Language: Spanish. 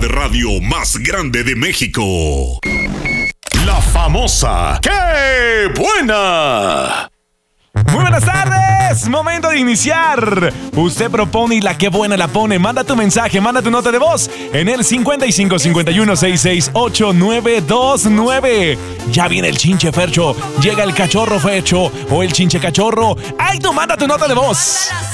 de radio más grande de México. La famosa ¡Qué buena! Muy buenas tardes, momento de iniciar. Usted propone y la que buena la pone. Manda tu mensaje, manda tu nota de voz en el 55 51 66 8929. Ya viene el chinche Fercho, llega el cachorro Fecho o el chinche cachorro. ¡Ay, tú manda tu nota de voz!